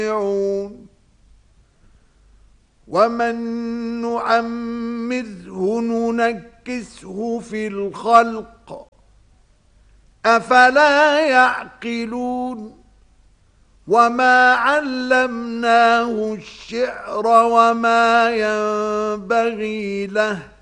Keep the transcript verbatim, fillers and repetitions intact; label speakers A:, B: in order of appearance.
A: ومن نعمره ننكسه في الخلق أفلا يعقلون وما علمناه الشعر وما ينبغي له